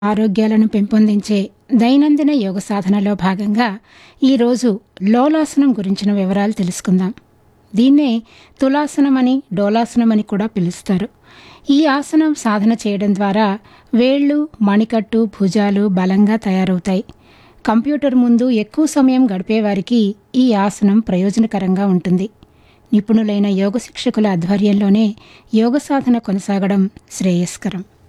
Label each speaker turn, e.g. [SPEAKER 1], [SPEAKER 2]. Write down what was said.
[SPEAKER 1] ఆరోగ్యాలను పెంపొందించే దైనందిన యోగ సాధనలో భాగంగా ఈరోజు లోలాసనం గురించిన వివరాలు తెలుసుకుందాం. దీన్నే తులాసనం అని డోలాసనం అని కూడా పిలుస్తారు. ఈ ఆసనం సాధన చేయడం ద్వారా వేళ్ళు, మణికట్టు, భుజాలు బలంగా తయారవుతాయి. కంప్యూటర్ ముందు ఎక్కువ సమయం గడిపేవారికి ఈ ఆసనం ప్రయోజనకరంగా ఉంటుంది. నిపుణులైన యోగ శిక్షకుల ఆధ్వర్యంలోనే యోగ సాధన కొనసాగడం శ్రేయస్కరం.